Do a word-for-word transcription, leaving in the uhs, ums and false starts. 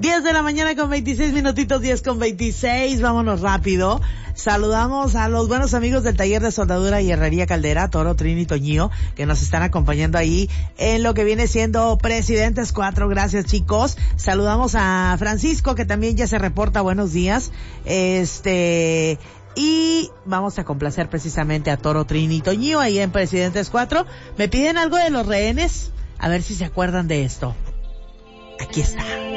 diez de la mañana con veintiséis minutitos, diez con veintiséis, vámonos rápido. Saludamos a los buenos amigos del taller de soldadura y herrería Caldera, Toro, Trini y Toñío, que nos están acompañando ahí en lo que viene siendo Presidentes cuatro. Gracias, chicos. Saludamos a Francisco, que también ya se reporta. Buenos días. Este... Y vamos a complacer precisamente a Toro, Trini y Toñío ahí en Presidentes cuatro. Me piden algo de los rehenes. A ver si se acuerdan de esto. Aquí está.